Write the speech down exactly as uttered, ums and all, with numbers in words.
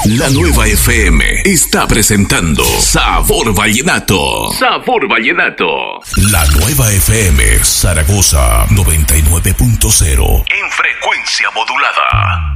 La Nueva F M está presentando Sabor Vallenato. Sabor Vallenato. La Nueva F M Zaragoza noventa y nueve punto cero en frecuencia modulada.